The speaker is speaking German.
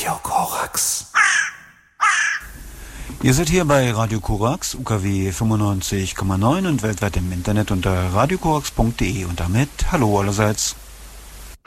Radio Korax. Ihr seid hier bei Radio Korax, UKW 95,9 und weltweit im Internet unter radiokorax.de und damit hallo allerseits.